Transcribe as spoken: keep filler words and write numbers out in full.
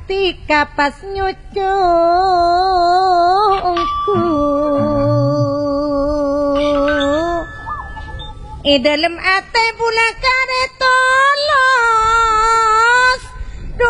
ati kapas nyucungku e dalem ate pula kare tolong